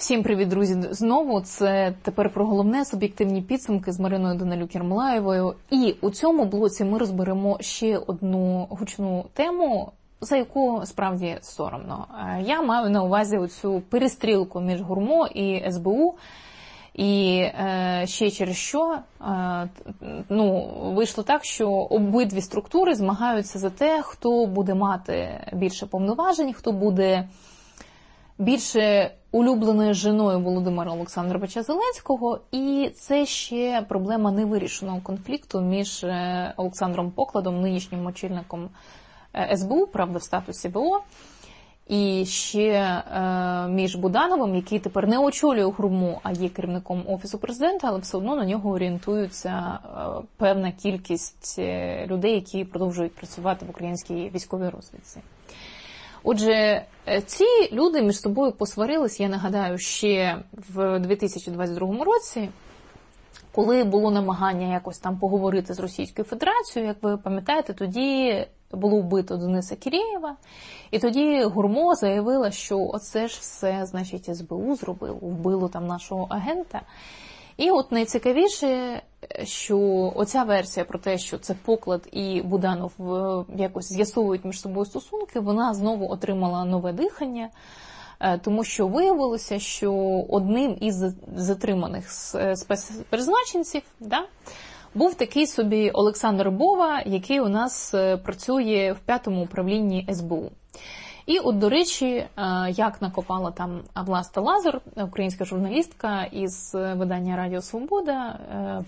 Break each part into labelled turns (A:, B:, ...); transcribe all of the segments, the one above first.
A: Всім привіт, друзі, знову. Це тепер про головне, суб'єктивні підсумки з Мариною Данилюк-Єрмолаєвою. І у цьому блоці ми розберемо ще одну гучну тему, за яку справді соромно. Я маю на увазі оцю перестрілку між ГУРМО і СБУ. І ще через що вийшло так, що обидві структури змагаються за те, хто буде мати більше повноважень, хто буде більше улюбленою жіною Володимира Олександровича Зеленського. І це ще проблема невирішеного конфлікту між Олександром Покладом, нинішнім очільником СБУ, правда в статусі ВО, і ще між Будановим, який тепер не очолює ГУРМО, а є керівником Офісу Президента, але все одно на нього орієнтується певна кількість людей, які продовжують працювати в українській військовій розвідці. Отже, ці люди між собою посварились, я нагадаю, ще в 2022 році, коли було намагання якось там поговорити з Російською Федерацією. Як ви пам'ятаєте, тоді було вбито Дениса Кірєєва, і тоді ГУРМО заявила, що оце ж все, значить, СБУ зробило, вбило там нашого агента. І от найцікавіше, що оця версія про те, що це Поклад і Буданов якось з'ясовують між собою стосунки, вона знову отримала нове дихання, тому що виявилося, що одним із затриманих спецпризначенців був такий собі Олександр Бова, який у нас працює в 5-му управлінні СБУ. І от, до речі, як накопала там Власта Лазар, українська журналістка із видання Радіо Свобода,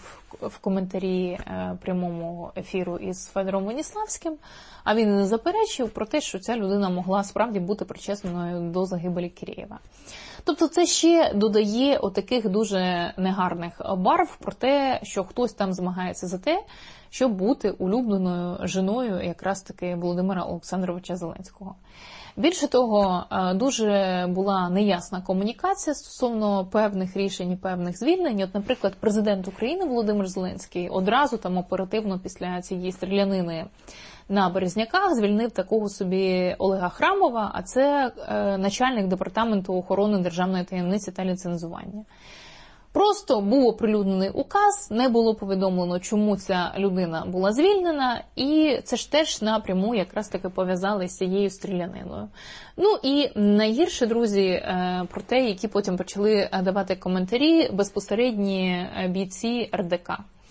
A: в коментарі прямому ефіру із Федором Веніславським, а він не заперечив про те, що ця людина могла справді бути причесною до загибелі Кірєєва. Тобто це ще додає отаких дуже негарних барв про те, що хтось там змагається за те, щоб бути улюбленою жіною якраз таки Володимира Олександровича Зеленського. Більше того, дуже була неясна комунікація стосовно певних рішень і певних звільнень. От, наприклад, президент України Володимир Зеленський одразу там оперативно після цієї стрілянини на Березняках звільнив такого собі Олега Храмова, а це начальник департаменту охорони державної таємниці та ліцензування. Просто був оприлюднений указ, не було повідомлено, чому ця людина була звільнена, і це ж теж напряму якраз таки пов'язали з цією стріляниною. Ну і найгірше, друзі, про те, які потім почали давати коментарі безпосередні бійці РДК.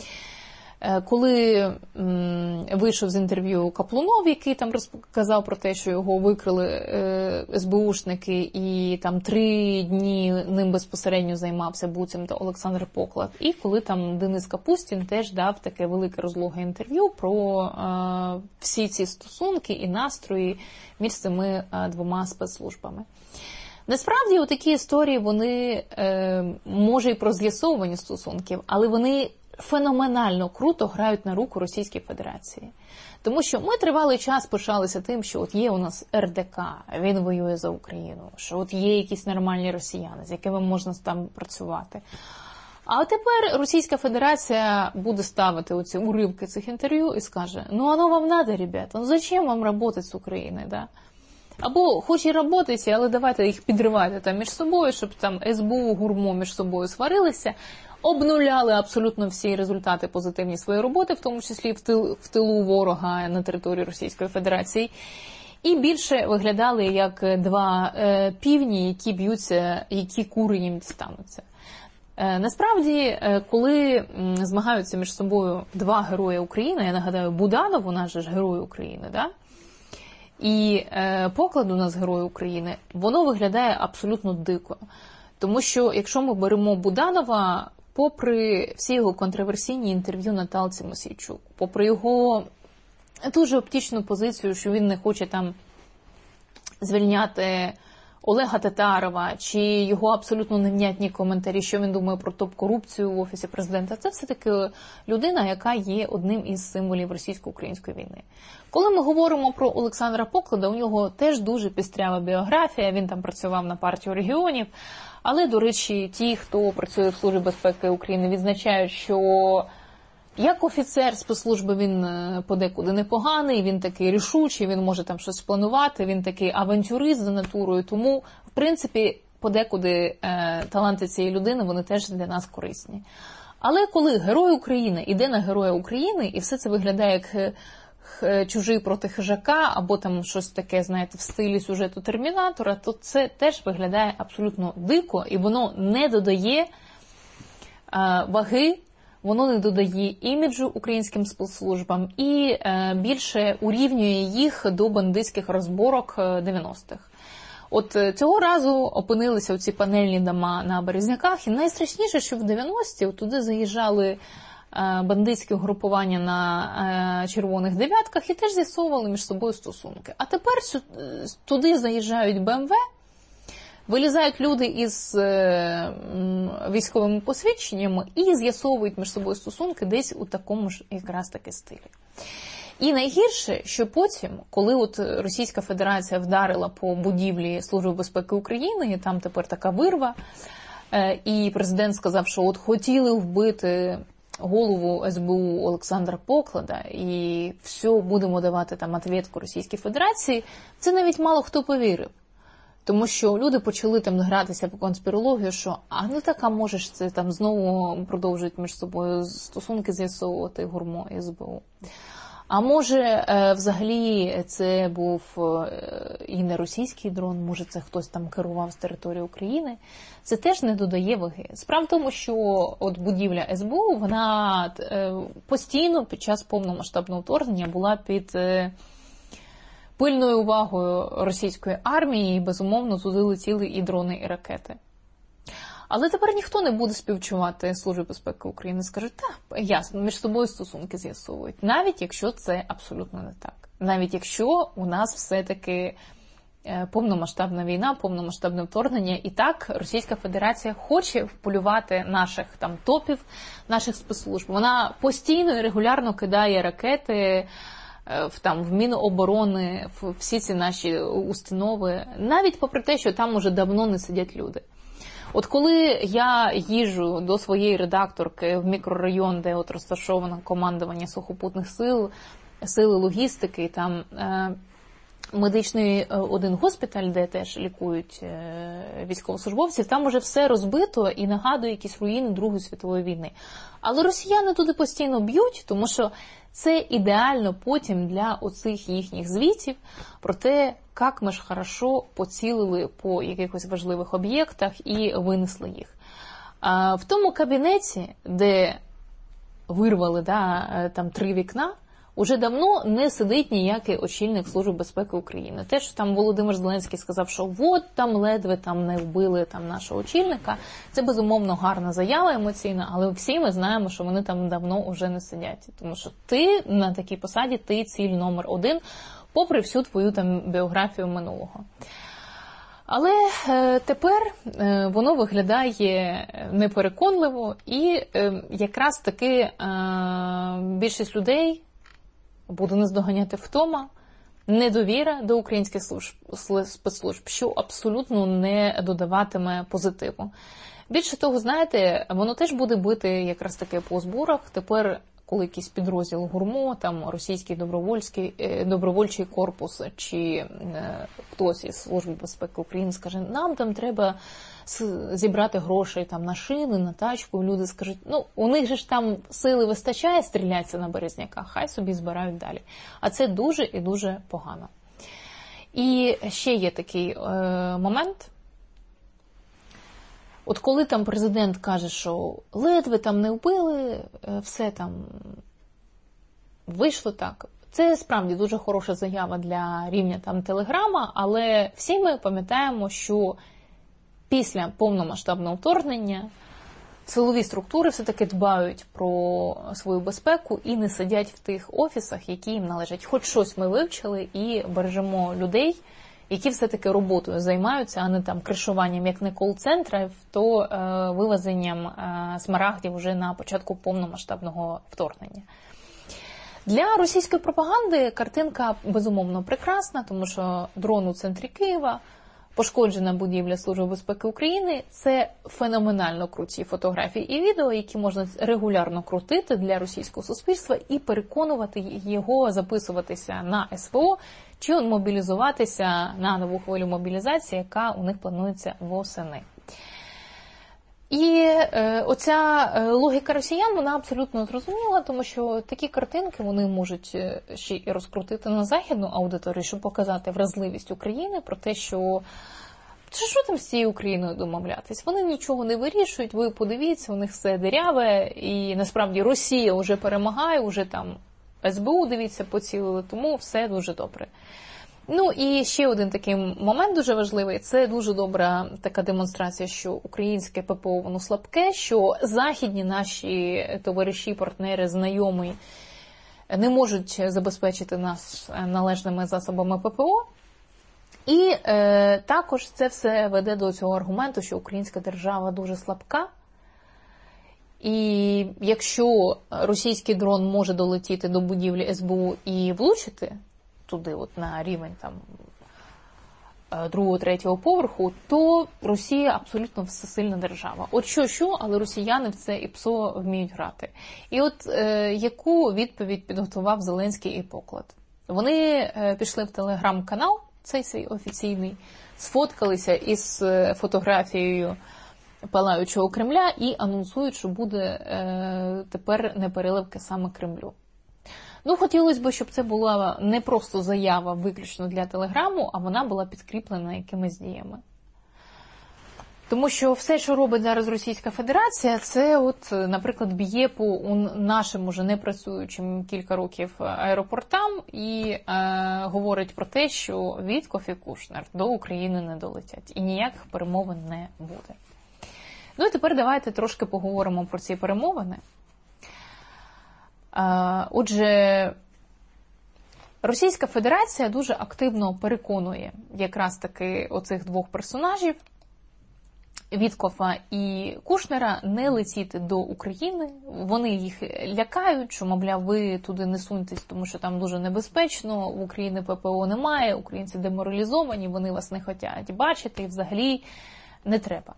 A: Коли вийшов з інтерв'ю Каплунов, який там розказав про те, що його викрили СБУшники, і там 3 дні ним безпосередньо займався буцімто Олександр Поклад, і коли там Денис Капустін теж дав таке велике розлоге інтерв'ю про всі ці стосунки і настрої між цими двома спецслужбами. Насправді, отакі історії, вони, може, і про з'ясовування стосунків, але вони феноменально круто грають на руку Російській Федерації. Тому що ми тривалий час пишалися тим, що от є у нас РДК, він воює за Україну, що от є якісь нормальні росіяни, з якими можна там працювати. А тепер Російська Федерація буде ставити оці уривки цих інтерв'ю і скаже, ну оно вам надо, ребята, ну зачем вам работать з України, да? Або хоч і работайте, але давайте їх підривайте там між собою, щоб там СБУ, ГУРМО між собою сварилися, обнуляли абсолютно всі результати позитивні своєї роботи, в тому числі в тилу ворога на території Російської Федерації, і більше виглядали як два півні, які б'ються, які кури їм дістануться. Насправді, коли змагаються між собою два герої України, я нагадаю, Буданов у нас же ж герой України, да? І Поклад у нас герой України, воно виглядає абсолютно дико. Тому що, якщо ми беремо Буданова, попри всі його контроверсійні інтерв'ю Наталці Мосійчук, попри його дуже оптічну позицію, що він не хоче там звільняти Олега Татарова, чи його абсолютно невнятні коментарі, що він думає про топ-корупцію в Офісі Президента, це все-таки людина, яка є одним із символів російсько-української війни. Коли ми говоримо про Олександра Поклада, у нього теж дуже пістрява біографія, він там працював на партію регіонів, але, до речі, ті, хто працює в Службі безпеки України, відзначають, що як офіцер спецслужби він подекуди непоганий, він такий рішучий, він може там щось планувати, він такий авантюрист за натурою, тому, в принципі, подекуди таланти цієї людини, вони теж для нас корисні. Але коли герой України іде на героя України, і все це виглядає як чужий проти хижака, або там щось таке, знаєте, в стилі сюжету Термінатора, то це теж виглядає абсолютно дико, і воно не додає ваги, воно не додає іміджу українським спецслужбам і більше урівнює їх до бандитських розборок 90-х. От цього разу опинилися оці панельні дома на Березняках, і найстрашніше, що в 90-ті туди заїжджали бандитські угрупування на червоних дев'ятках і теж з'ясовували між собою стосунки. А тепер туди заїжджають БМВ, вилізають люди із військовими посвідченнями і з'ясовують між собою стосунки десь у такому ж якраз таки стилі. І найгірше, що потім, коли от Російська Федерація вдарила по будівлі Служби безпеки України, і там тепер така вирва, і президент сказав, що от хотіли вбити голову СБУ Олександра Поклада, і все, будемо давати там відповідь Російській Федерації, це навіть мало хто повірив. Тому що люди почали там гратися по конспірологію, що ну так, а можеш це там знову продовжують між собою стосунки з'ясовувати ГУРМО і СБУ. А може, взагалі, це був і не російський дрон, може, це хтось там керував з території України. Це теж не додає ваги. Справа в тому, що от будівля СБУ, вона постійно під час повномасштабного вторгнення була під пильною увагою російської армії, і, безумовно, туди летіли і дрони, і ракети. Але тепер ніхто не буде співчувати Службі безпеки України. Скаже, так, ясно, між собою стосунки з'ясовують. Навіть якщо це абсолютно не так. Навіть якщо у нас все-таки повномасштабна війна, повномасштабне вторгнення, і так Російська Федерація хоче вполювати наших там топів, наших спецслужб. Вона постійно і регулярно кидає ракети в Міноборони, в всі ці наші установи, навіть попри те, що там уже давно не сидять люди. От коли я їжджу до своєї редакторки в мікрорайон, де от розташовано командування сухопутних сил, сили логістики, там медичний один госпіталь, де теж лікують військовослужбовців, там уже все розбито і нагадує якісь руїни Другої світової війни. Але росіяни туди постійно б'ють, тому що це ідеально потім для оцих їхніх звітів про те, як ми ж хорошо поцілили по якихось важливих об'єктах і винесли їх. В тому кабінеті, де вирвали там 3 вікна, уже давно не сидить ніякий очільник Служби безпеки України. Те, що там Володимир Зеленський сказав, що от там ледве там не вбили там нашого очільника, це безумовно гарна заява емоційна, але всі ми знаємо, що вони там давно вже не сидять. Тому що ти на такій посаді, ти ціль номер 1, попри всю твою там біографію минулого. Але тепер воно виглядає непереконливо, і якраз таки більшість людей буде наздоганяти втома, недовіра до українських спецслужб, що абсолютно не додаватиме позитиву. Більше того, знаєте, воно теж буде бити якраз таки по зборах. Тепер, коли якийсь підрозділ ГУРМО, там російський добровольчий корпус, чи хтось із Служби безпеки України скаже, нам там треба зібрати грошей там на шини, на тачку, люди скажуть, у них же ж там сили вистачає стрілятися на Березняках, хай собі збирають далі. А це дуже і дуже погано. І ще є такий момент. От коли там президент каже, що ледве там не вбили, все там вийшло так. Це справді дуже хороша заява для рівня там Телеграма, але всі ми пам'ятаємо, що після повномасштабного вторгнення силові структури все-таки дбають про свою безпеку і не сидять в тих офісах, які їм належать. Хоч щось ми вивчили і бережемо людей, які все-таки роботою займаються, а не там кришуванням, як не кол-центрів, то вивезенням смарагдів вже на початку повномасштабного вторгнення. Для російської пропаганди картинка, безумовно, прекрасна, тому що дрон у центрі Києва, пошкоджена будівля Служби безпеки України. Це феноменально круті фотографії і відео, які можна регулярно крутити для російського суспільства і переконувати його записуватися на СВО чи мобілізуватися на нову хвилю мобілізації, яка у них планується восени. І оця логіка росіян, вона абсолютно зрозуміла, тому що такі картинки вони можуть ще і розкрутити на західну аудиторію, щоб показати вразливість України про те, що там з цією Україною домовлятись? Вони нічого не вирішують, ви подивіться, у них все диряве, і насправді Росія вже перемагає, вже там СБУ, дивіться, поцілили, тому все дуже добре. Ну і ще один такий момент дуже важливий, це дуже добра така демонстрація, що українське ППО воно слабке, що західні наші товариші, партнери, знайомі не можуть забезпечити нас належними засобами ППО. І також це все веде до цього аргументу, що українська держава дуже слабка. І якщо російський дрон може долетіти до будівлі СБУ і влучити туди, от на рівень там 2-3 поверху, то Росія абсолютно всесильна держава. От що, але росіяни в це ІПСО вміють грати. І от яку відповідь підготував Зеленський і Поклад? Вони пішли в телеграм-канал, цей свій офіційний, сфоткалися із фотографією палаючого Кремля і анонсують, що буде тепер непереливки саме Кремлю. Ну, хотілося б, щоб це була не просто заява виключно для Телеграму, а вона була підкріплена якимись діями. Тому що все, що робить зараз Російська Федерація, це, от, наприклад, б'є по нашим уже не працюючим кілька років аеропортам і говорить про те, що Вітков і Кушнер до України не долетять і ніяких перемовин не буде. Ну і тепер давайте трошки поговоримо про ці перемовини. Отже, Російська Федерація дуже активно переконує якраз таки оцих двох персонажів, Віткофа і Кушнера, не летіти до України. Вони їх лякають, що, мовляв, ви туди не суньтесь, тому що там дуже небезпечно, в Україні ППО немає, українці деморалізовані, вони вас не хочуть бачити і взагалі не треба.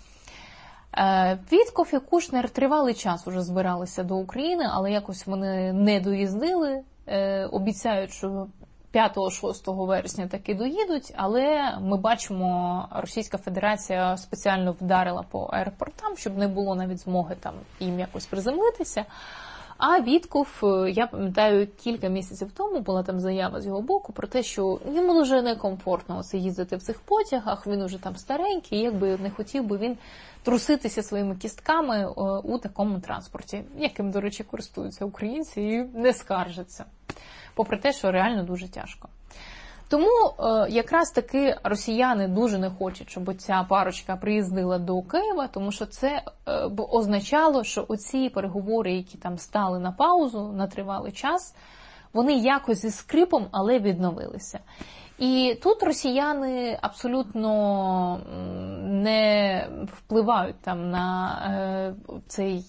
A: Вітков і Кушнер тривалий час уже збиралися до України, але якось вони не доїздили. Обіцяють, що 5-6 вересня таки доїдуть, але ми бачимо, Російська Федерація спеціально вдарила по аеропортам, щоб не було навіть змоги там їм якось приземлитися. А Вітков, я пам'ятаю, кілька місяців тому була там заява з його боку про те, що йому дуже некомфортно їздити в цих потягах, він уже там старенький, якби не хотів би він труситися своїми кістками у такому транспорті, яким, до речі, користуються українці і не скаржаться, попри те, що реально дуже тяжко. Тому якраз таки росіяни дуже не хочуть, щоб ця парочка приїздила до Києва, тому що це б означало, що оці переговори, які там стали на паузу на тривалий час, вони якось зі скрипом, але відновилися. І тут росіяни абсолютно не впливають там на цей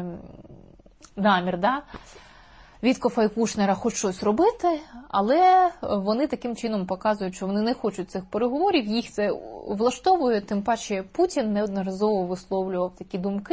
A: намір, да? Віткофа і Кушнера хоч щось робити, але вони таким чином показують, що вони не хочуть цих переговорів, їх це влаштовує, тим паче Путін неодноразово висловлював такі думки,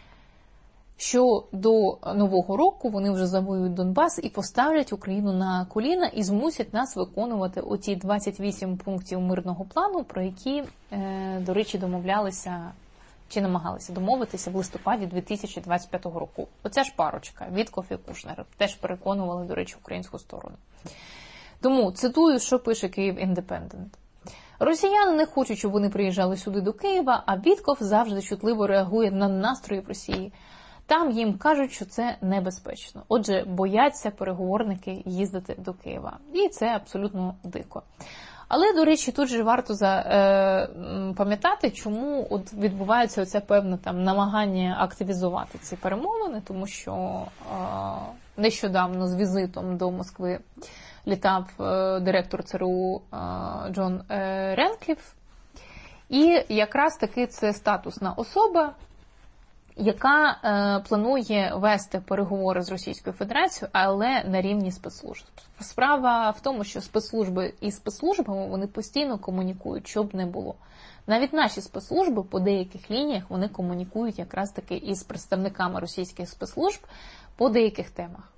A: що до Нового року вони вже завоюють Донбас і поставлять Україну на коліна і змусять нас виконувати оті 28 пунктів мирного плану, про які, до речі, домовлялися чи намагалися домовитися в листопаді 2025 року. Оця ж парочка, Вітков і Кушнер, теж переконували, до речі, українську сторону. Тому цитую, що пише Київ Індепендент. Росіяни не хочуть, щоб вони приїжджали сюди до Києва, а Вітков завжди чутливо реагує на настрої в Росії. Там їм кажуть, що це небезпечно. Отже, бояться переговорники їздити до Києва. І це абсолютно дико. Але, до речі, тут же варто пам'ятати, чому от відбувається оце певне там намагання активізувати ці перемовини, тому що нещодавно з візитом до Москви літав директор ЦРУ Джон Ренкліф. І якраз таки це статусна особа, яка планує вести переговори з Російською Федерацією, але на рівні спецслужб. Справа в тому, що спецслужби і спецслужбами вони постійно комунікують, що б не було. Навіть наші спецслужби по деяких лініях вони комунікують якраз таки із представниками російських спецслужб по деяких темах.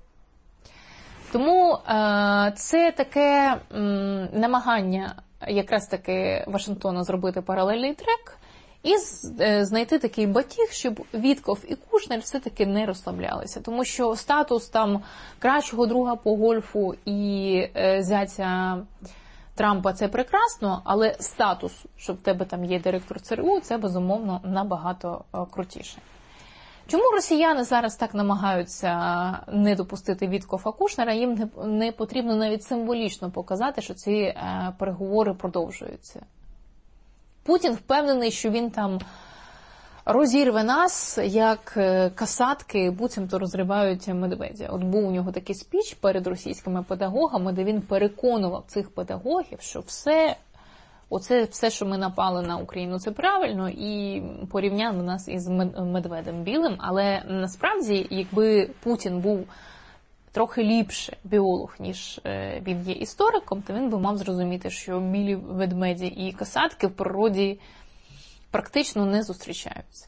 A: Тому це таке намагання якраз таки Вашингтона зробити паралельний трек і знайти такий батіг, щоб Вітков і Кушнер все-таки не розслаблялися. Тому що статус там кращого друга по гольфу і зятя Трампа – це прекрасно, але статус, що в тебе там є директор ЦРУ, це, безумовно, набагато крутіше. Чому росіяни зараз так намагаються не допустити Віткофа Кушнера? Їм не потрібно навіть символічно показати, що ці переговори продовжуються. Путін впевнений, що він там розірве нас, як касатки буцімто розривають медведя. От був у нього такий спіч перед російськими педагогами, де він переконував цих педагогів, що все, що ми напали на Україну, це правильно, і порівняв нас із медведем білим. Але насправді, якби Путін був трохи ліпше біолог, ніж він є істориком, то він би мав зрозуміти, що білі ведмеді і касатки в природі практично не зустрічаються.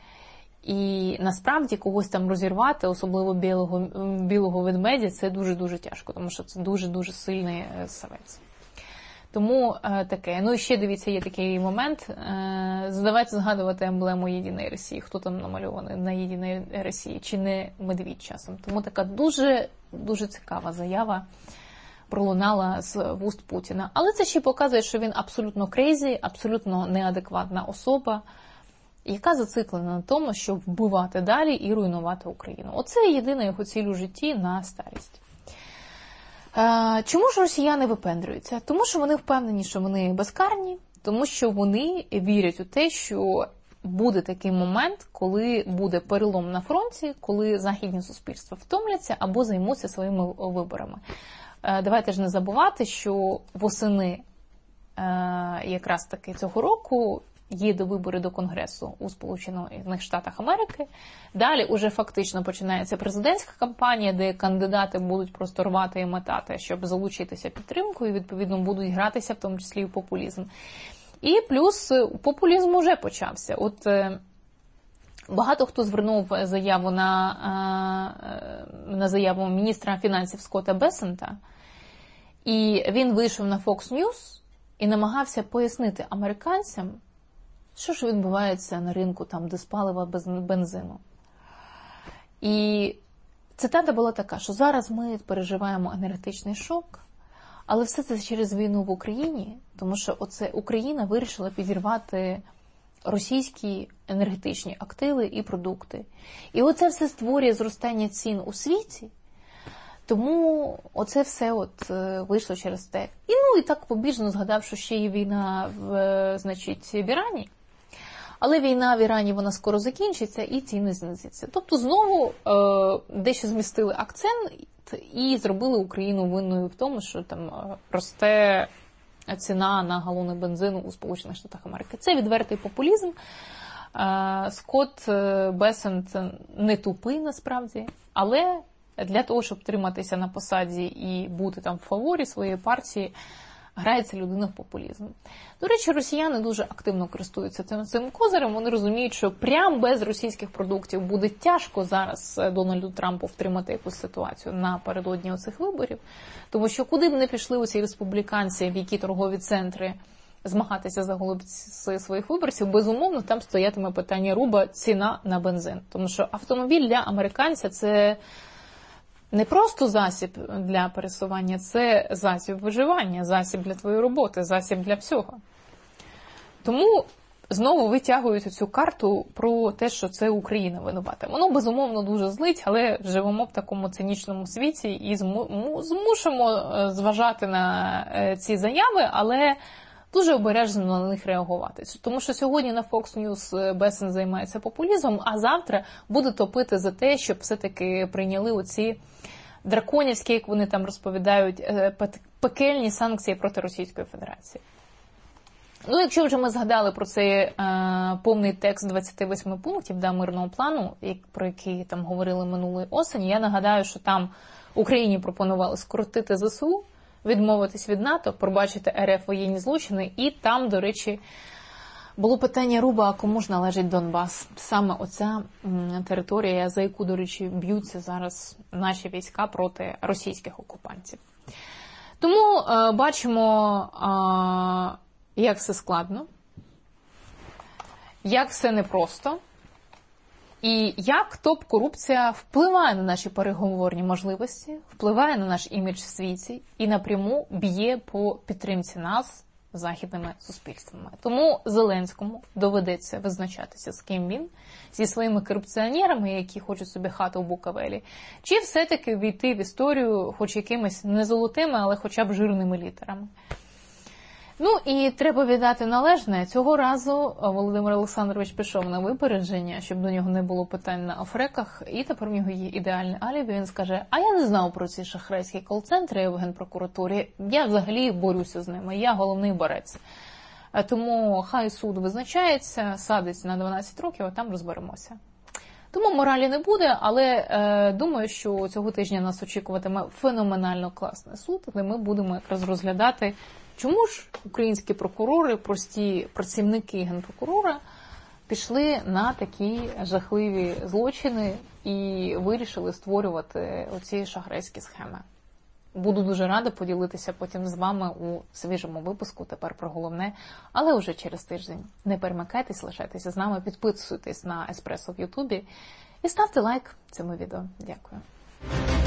A: І насправді когось там розірвати, особливо білого ведмедя, це дуже-дуже тяжко, тому що це дуже-дуже сильний савець. Тому таке. Ну і ще, дивіться, є такий момент. Давайте згадувати емблему Єдиної Росії. Хто там намальований на Єдиній Росії? Чи не медвідь часом? Тому така дуже цікава заява пролунала з вуст Путіна. Але це ще показує, що він абсолютно крейзі, абсолютно неадекватна особа, яка зациклена на тому, щоб вбивати далі і руйнувати Україну. Оце єдина його ціль у житті на старість. Чому ж росіяни випендрюються? Тому що вони впевнені, що вони безкарні, тому що вони вірять у те, що буде такий момент, коли буде перелом на фронті, коли західні суспільства втомляться або займуться своїми виборами. Давайте ж не забувати, що восени якраз таки цього року є вибори до Конгресу у Сполучених Штатах Америки. Далі уже фактично починається президентська кампанія, де кандидати будуть просто рвати і метати, щоб залучитися підтримкою, і, відповідно, будуть гратися, в тому числі і в популізм. І плюс популізм уже почався. От багато хто звернув заяву на заяву міністра фінансів Скотта Бессента, і він вийшов на Fox News і намагався пояснити американцям, що ж відбувається на ринку, там, без палива, без бензину. І цитата була така, що зараз ми переживаємо енергетичний шок, але все це через війну в Україні, тому що Україна вирішила підірвати російські енергетичні активи і продукти. І оце все створює зростання цін у світі, тому оце все вийшло через те. І так побіжно згадав, що ще є війна в Ірані. Але війна в Ірані, вона скоро закінчиться і ціни знизяться. Тобто знову дещо змістили акцент і зробили Україну винною в тому, що там росте ціна на галони бензину у Сполучених Штатах Америки. Це відвертий популізм. Скотт Бессент не тупий насправді, але для того, щоб триматися на посаді і бути там в фаворі своєї партії, грається людина в популізм. До речі, росіяни дуже активно користуються цим козирем. Вони розуміють, що прям без російських продуктів буде тяжко зараз Дональду Трампу втримати якусь ситуацію напередодні оцих виборів. Тому що куди б не пішли оці республіканці, в які торгові центри змагатися за голоси своїх виборців, безумовно, там стоятиме питання руба ціна на бензин. Тому що автомобіль для американця – це не просто засіб для пересування, це засіб виживання, засіб для твоєї роботи, засіб для всього. Тому знову витягують цю карту про те, що це Україна винувата. Воно, безумовно, дуже злить, але живемо в такому цинічному світі і змушимо зважати на ці заяви, але дуже обережно на них реагувати. Тому що сьогодні на Fox News Бессент займається популізмом, а завтра буде топити за те, щоб все-таки прийняли оці драконівські, як вони там розповідають, пекельні санкції проти Російської Федерації. Ну, якщо вже ми згадали про цей повний текст 28 пунктів мирного плану, про який там говорили минулої осені, я нагадаю, що там Україні пропонували скоротити ЗСУ, відмовитись від НАТО, пробачити РФ воєнні злочини, і там, до речі, було питання Руба, а кому ж належить Донбас. Саме оця територія, за яку, до речі, б'ються зараз наші війська проти російських окупантів. Тому бачимо, як все складно, як все непросто, і як топ-корупція впливає на наші переговорні можливості, впливає на наш імідж в світі і напряму б'є по підтримці нас західними суспільствами. Тому Зеленському доведеться визначатися, з ким він, зі своїми корупціонерами, які хочуть собі хату в Буковелі, чи все-таки війти в історію хоч якимись не золотими, але хоча б жирними літерами. Ну і треба віддати належне. Цього разу Володимир Олександрович пішов на випередження, щоб до нього не було питань на офреках, і тепер в нього є ідеальне алібі. Він скаже, а я не знав про ці шахрайські кол-центри в Генпрокуратурі, я взагалі борюся з ними, я головний борець. Тому хай суд визначається, садить на 12 років, а там розберемося. Тому моралі не буде, але думаю, що цього тижня нас очікуватиме феноменально класний суд, де ми будемо якраз розглядати, чому ж українські прокурори, прості працівники Генпрокурора пішли на такі жахливі злочини і вирішили створювати оці шахрайські схеми. Буду дуже рада поділитися потім з вами у свіжому випуску, тепер про головне, але вже через тиждень. Не перемикайтесь, лишайтеся з нами, підписуйтесь на Еспресо в Ютубі і ставте лайк цьому відео. Дякую.